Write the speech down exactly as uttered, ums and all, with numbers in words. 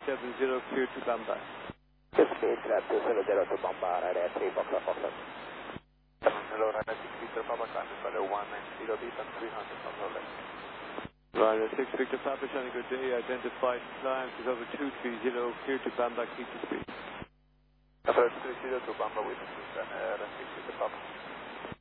seven zero, clear to Bamba. Speed flat two seven zero to Bamba, right at three Fox Foxtrot. Hello, Ryder six Victor Papa, climbing value one nine zero deep and three hundred control left. Ryder six Victor Papa, showing good day, identified climb to cover two three zero, clear to Bamba, keep the speed. Approach three zero to Bamba with the system, uh, six Victor Papa.